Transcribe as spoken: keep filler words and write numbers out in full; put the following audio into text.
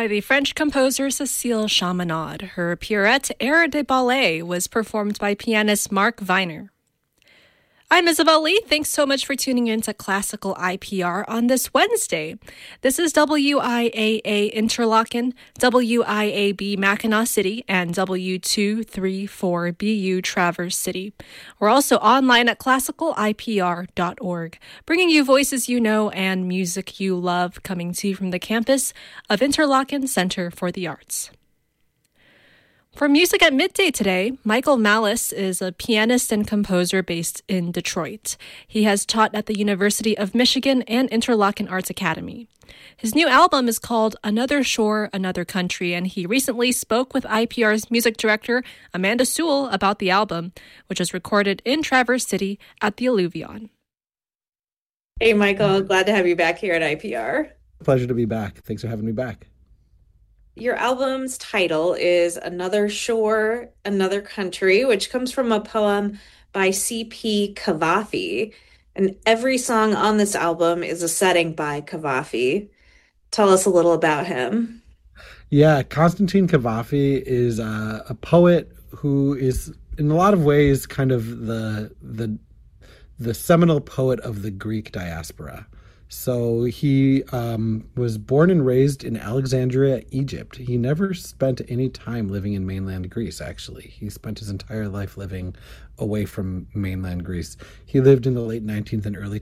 by the French composer Cécile Chaminade. Her Pierrette Air de Ballet was performed by pianist Mark Weiner. I'm Isabel Lee. Thanks so much for tuning in to Classical I P R on this Wednesday. This is W I A A Interlaken, W I A B Mackinac City, and W two three four B U Traverse City. We're also online at classical I P R dot org, bringing you voices you know and music you love, coming to you from the campus of Interlaken Center for the Arts. For Music at Midday today, Michael Malice is a pianist and composer based in Detroit. He has taught at the University of Michigan and Interlochen Arts Academy. His new album is called Another Shore, Another Country, and he recently spoke with I P R's music director, Amanda Sewell, about the album, which was recorded in Traverse City at the Alluvion. Hey, Michael. Glad to have you back here at I P R. Pleasure to be back. Thanks for having me back. Your album's title is Another Shore, Another Country, which comes from a poem by C P Cavafy. And every song on this album is a setting by Cavafy. Tell us a little about him. Yeah, Constantine Cavafy is a, a poet who is, in a lot of ways, kind of the the the seminal poet of the Greek diaspora. So he um, was born and raised in Alexandria, Egypt. He never spent any time living in mainland Greece, actually. He spent his entire life living away from mainland Greece. He lived in the late nineteenth and early